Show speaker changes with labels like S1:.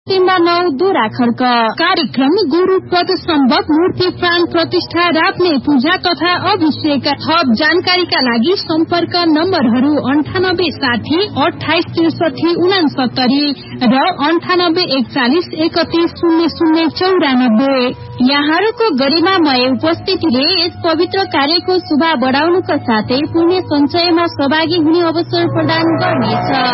S1: 9 दुरा खर्क। कार्यक्रम गुरु पद सम्भव मूर्ति प्राण प्रतिष्ठा राप्ने पूजा तथा अभिषेक। थप जानकारीका लागि सम्पर्क नम्बरहरू 9860 286369 र 9841310094। यहाँहरूको गरिमामय उपस्थितिले यस पवित्र कार्यको शोभा बढाउनुका साथै पुण्य सञ्चयमा सहभागी हुने अवसर प्रदान गर्नेछ।